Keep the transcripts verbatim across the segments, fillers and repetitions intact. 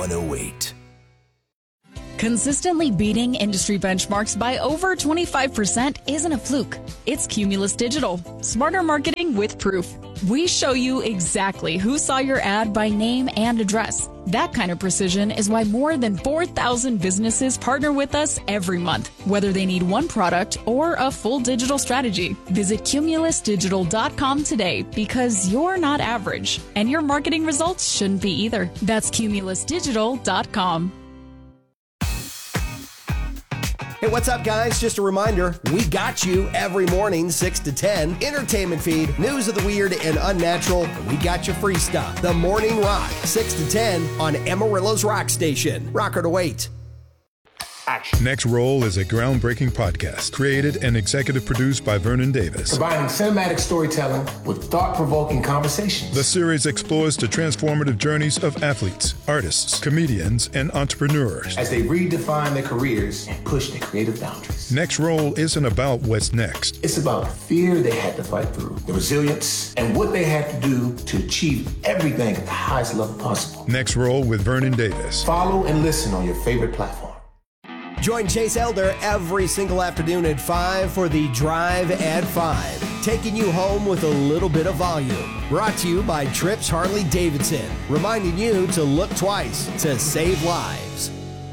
one oh eight. Consistently beating industry benchmarks by over twenty-five percent isn't a fluke. It's Cumulus Digital. Smarter marketing with proof. We show you exactly who saw your ad by name and address. That kind of precision is why more than four thousand businesses partner with us every month, whether they need one product or a full digital strategy. Visit cumulus digital dot com today because you're not average, and your marketing results shouldn't be either. That's cumulus digital dot com. Hey, what's up, guys? Just a reminder, we got you every morning, six to ten. Entertainment feed, news of the weird and unnatural. We got you free stuff. The Morning Rock, six to ten on Amarillo's Rock Station. Rocker to wait. Action. Next Roll is a groundbreaking podcast created and executive produced by Vernon Davis. Combining cinematic storytelling with thought-provoking conversations. The series explores the transformative journeys of athletes, artists, comedians, and entrepreneurs as they redefine their careers and push their creative boundaries. Next Roll isn't about what's next. It's about the fear they had to fight through, the resilience, and what they had to do to achieve everything at the highest level possible. Next Roll with Vernon Davis. Follow and listen on your favorite platform. Join Chase Elder every single afternoon at five for the Drive at five, taking you home with a little bit of volume. Brought to you by Trips Harley Davidson, reminding you to look twice to save lives.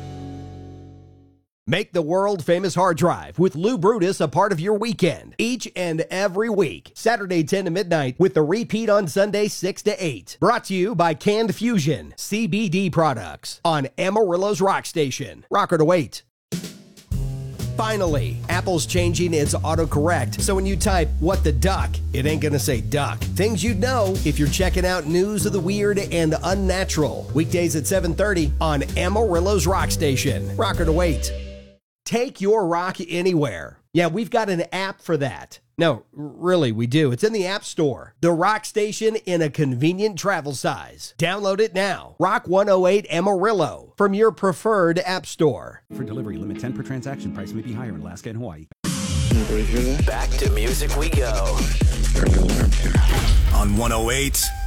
Make the world-famous hard drive with Lou Brutus a part of your weekend each and every week. Saturday ten to midnight with the repeat on Sunday six to eight. Brought to you by Canned Fusion, C B D products on Amarillo's Rock Station. Rocker to wait. Finally, Apple's changing its autocorrect, so when you type, what the duck, it ain't gonna say duck. Things you'd know if you're checking out news of the weird and unnatural. Weekdays at seven thirty on Amarillo's Rock Station. Rocker to wait. Take your rock anywhere. Yeah, we've got an app for that. No, really, we do. It's in the App Store. The Rock Station in a convenient travel size. Download it now. Rock one oh eight Amarillo from your preferred app store. For delivery, limit ten per transaction. Price may be higher in Alaska and Hawaii. Back to music we go. On one oh eight